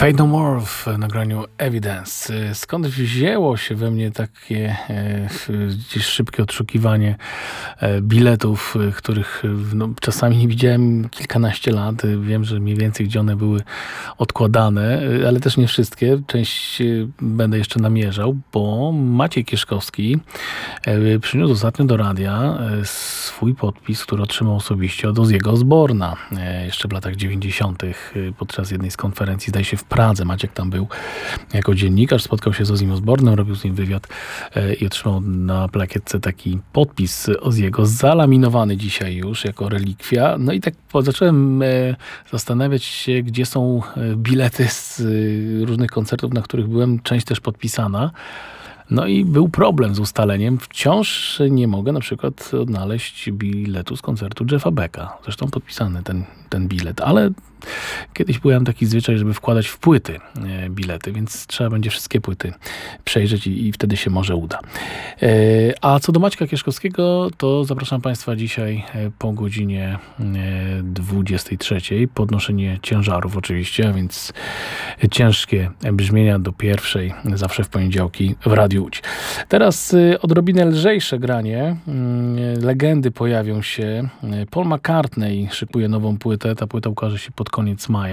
Fade No More w nagraniu Evidence. Skąd wzięło się we mnie takie gdzieś szybkie odszukiwanie biletów, których czasami nie widziałem kilkanaście lat. Wiem, że mniej więcej gdzie one były odkładane, ale też nie wszystkie. Część będę jeszcze namierzał, bo Maciej Kieszkowski przyniósł ostatnio do radia swój podpis, który otrzymał osobiście od Ozzy'ego Osbourne'a jeszcze w latach 90. podczas jednej z konferencji, zdaje się w Pradze. Maciek tam był jako dziennikarz, spotkał się z Ozzy'm Osbourne'em, robił z nim wywiad i otrzymał na plakietce taki podpis Ozzy'ego, zalaminowany dzisiaj już jako relikwia. No i tak zacząłem zastanawiać się, gdzie są bilety z różnych koncertów, na których byłem, część też podpisana. No i był problem z ustaleniem. Wciąż nie mogę na przykład odnaleźć biletu z koncertu Jeffa Becka. Zresztą podpisany ten bilet, ale kiedyś byłem taki zwyczaj, żeby wkładać w płyty bilety, więc trzeba będzie wszystkie płyty przejrzeć i wtedy się może uda. A co do Maćka Kieszkowskiego, to zapraszam Państwa dzisiaj po godzinie 23. Podnoszenie ciężarów oczywiście, a więc ciężkie brzmienia do pierwszej, zawsze w poniedziałki w Radiu Łódź. Teraz odrobinę lżejsze granie. Legendy pojawią się. Paul McCartney szykuje nową płytę. Ta płyta ukaże się pod koniec maja.